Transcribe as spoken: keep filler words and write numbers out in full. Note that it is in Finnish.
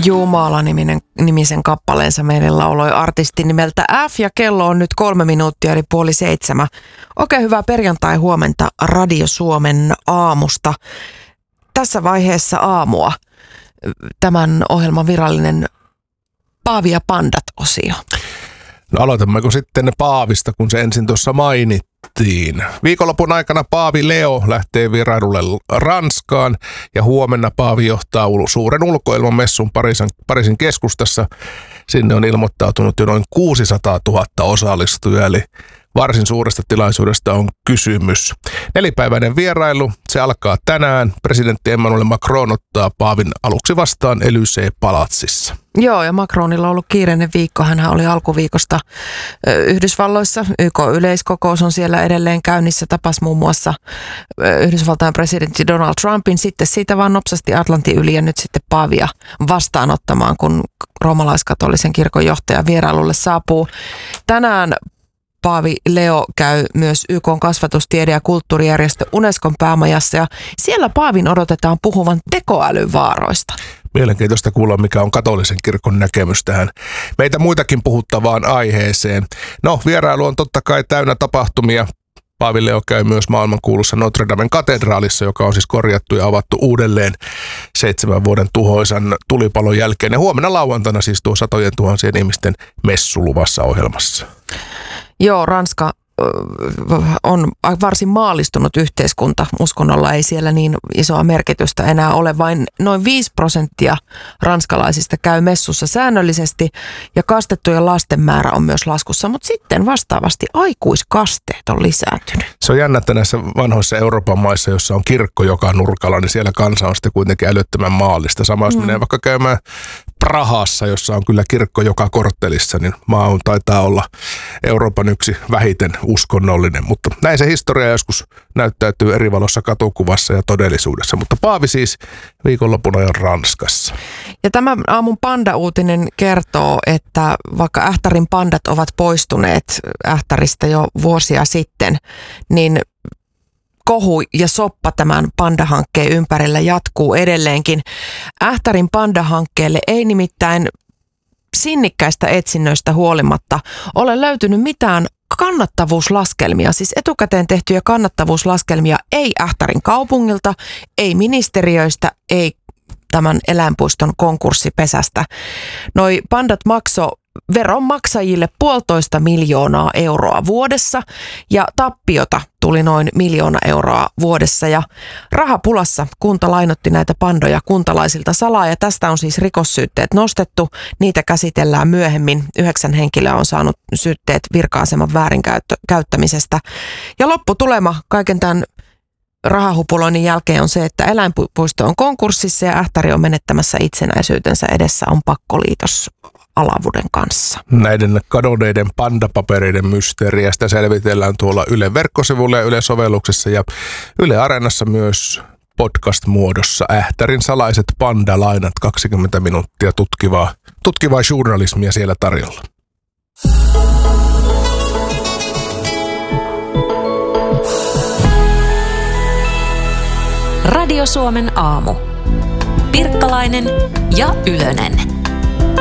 Jumala-niminen, nimisen kappaleensa meille lauloi artisti nimeltä F ja kello on nyt kolme minuuttia eli puoli seitsemän. Oikein hyvää perjantai huomenta Radio Suomen aamusta. Tässä vaiheessa aamua tämän ohjelman virallinen Paavi ja Pandat-osio. No aloitammeko sitten Paavista, kun se ensin tuossa mainittiin. Viikonlopun aikana Paavi Leo lähtee vierailulle Ranskaan ja huomenna Paavi johtaa suuren ulkoilmamessun Pariisin, Pariisin keskustassa. Sinne on ilmoittautunut jo noin kuusisataatuhatta osallistujaa, eli varsin suuresta tilaisuudesta on kysymys. Nelipäiväinen vierailu, se alkaa tänään. Presidentti Emmanuel Macron ottaa Paavin aluksi vastaan Élysée-palatsissa. Joo, ja Macronilla on ollut kiireinen viikko. Hänhän oli alkuviikosta Yhdysvalloissa. Y K-yleiskokous on siellä edelleen käynnissä. Tapas muun muassa Yhdysvaltain presidentti Donald Trumpin. Sitten siitä vaan nopsasti Atlantin yli ja nyt sitten Paavia vastaanottamaan, kun roomalaiskatolisen kirkon johtaja vierailulle saapuu. Tänään Paavi Leo käy myös Y K:n kasvatustiede- ja kulttuurijärjestö Unescon päämajassa ja siellä Paavin odotetaan puhuvan tekoälyn vaaroista. Mielenkiintoista kuulla, mikä on katolisen kirkon näkemys tähän meitä muitakin puhuttavaan aiheeseen. No, vierailu on totta kai täynnä tapahtumia. Paavi Leo käy myös maailmankuulussa Notre Damen katedraalissa, joka on siis korjattu ja avattu uudelleen seitsemän vuoden tuhoisan tulipalon jälkeen. Ja huomenna lauantaina siis tuo satojen tuhansien ihmisten messu luvassa ohjelmassa. Joo, Ranska on varsin maallistunut yhteiskunta. Uskonnolla ei siellä niin isoa merkitystä enää ole. Vain noin viisi prosenttia ranskalaisista käy messussa säännöllisesti ja kastettujen lasten määrä on myös laskussa. Mutta sitten vastaavasti aikuiskasteet on lisääntynyt. Se on jännä, että näissä vanhoissa Euroopan maissa, jossa on kirkko joka nurkalla, niin siellä kansa on sitten kuitenkin älyttömän maallista. Sama jos mm. menee vaikka käymään Prahassa, jossa on kyllä kirkko joka korttelissa, niin maa on taitaa olla Euroopan yksi vähiten uskonnollinen. Mutta näin se historia joskus näyttäytyy eri valossa katukuvassa ja todellisuudessa. Mutta Paavi siis viikonlopun ajan Ranskassa. Ja tämä aamun panda-uutinen kertoo, että vaikka Ähtärin pandat ovat poistuneet Ähtäristä jo vuosia sitten, niin kohu ja soppa tämän pandahankkeen ympärillä jatkuu edelleenkin. Ähtärin pandahankkeelle ei nimittäin sinnikkäistä etsinnöistä huolimatta ole löytynyt mitään kannattavuuslaskelmia, siis etukäteen tehtyjä kannattavuuslaskelmia ei Ähtärin kaupungilta, ei ministeriöistä, ei tämän eläinpuiston konkurssipesästä. Noi pandat maksoi veronmaksajille puolitoista miljoonaa euroa vuodessa ja tappiota tuli noin miljoona euroa vuodessa ja rahapulassa kunta lainotti näitä pandoja kuntalaisilta salaa ja tästä on siis rikossyytteet nostettu. Niitä käsitellään myöhemmin. Yhdeksän henkilöä on saanut syytteet virka-aseman väärinkäyttämisestä ja lopputulema kaiken tämän rahahupuloinnin jälkeen on se, että eläinpuisto on konkurssissa ja Ähtäri on menettämässä itsenäisyytensä. Edessä on pakkoliitos Alavuden kanssa. Näiden kadonneiden pandapapereiden mysteeriä sitä selvitellään tuolla Ylen verkkosivuilla ja Ylen sovelluksessa ja Yle Areenassa myös podcast-muodossa Ähtärin salaiset pandalainat, kaksikymmentä minuuttia tutkivaa, tutkivaa journalismia siellä tarjolla. Radio Suomen aamu. Pirkkalainen ja Ylönen.